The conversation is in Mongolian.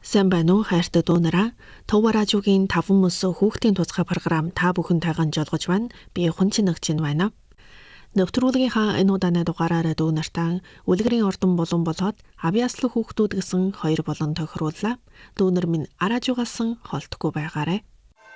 Сайн байна уу хайртай дүүнараа. Төв радиогийн 5 мөс хүүхдийн тусгай програм та бүхэнтэйгээ жолгож байна. Би Хүнчинэг чинь байна. Нэвтрүүлгийнхаа энэ удааны дугаараараа дүүнартаа үлгэрийн ордон болон болоод авьяаслах хүүхдүүд гэсэн 2 болон тохирууллаа. Дүүнар минь араажугаасан холтгүй байгаарай.